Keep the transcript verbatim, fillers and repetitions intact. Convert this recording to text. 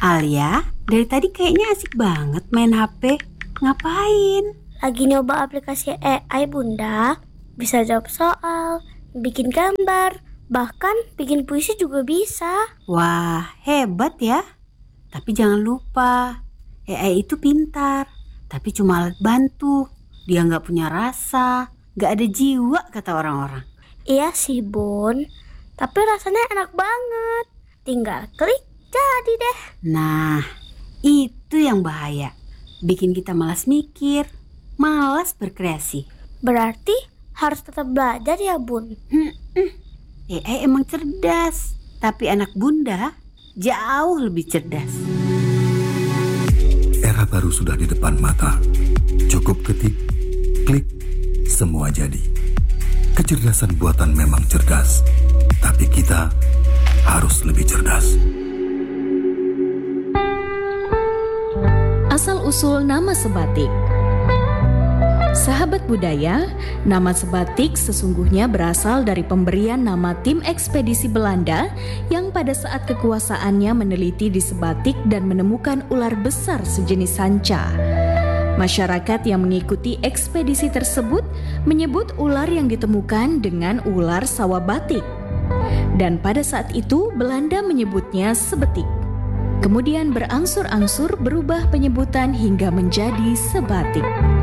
Alia, dari tadi kayaknya asik banget main H P. Ngapain? Lagi nyoba aplikasi A I, Bunda. Bisa jawab soal, bikin gambar, bahkan bikin puisi juga bisa. Wah, hebat ya. Tapi jangan lupa, A I itu pintar, tapi cuma alat bantu. Dia nggak punya rasa, nggak ada jiwa kata orang-orang. Iya sih, Bun. Tapi rasanya enak banget. Tinggal klik, jadi deh. Nah, itu yang bahaya. Bikin kita malas mikir, malas berkreasi. Berarti harus tetap belajar ya, Bun? Hmm, hmm. A I emang cerdas, tapi anak Bunda jauh lebih cerdas. Era baru sudah di depan mata. Cukup ketik, klik, semua jadi. Kecerdasan buatan memang cerdas, tapi kita harus lebih cerdas. Asal-usul nama sebatik. Sahabat budaya, nama sebatik sesungguhnya berasal dari pemberian nama tim ekspedisi Belanda yang pada saat kekuasaannya meneliti di sebatik dan menemukan ular besar sejenis sanca. Masyarakat yang mengikuti ekspedisi tersebut menyebut ular yang ditemukan dengan ular sawah batik. Dan pada saat itu Belanda menyebutnya sebetik. Kemudian berangsur-angsur berubah penyebutan hingga menjadi sebatik.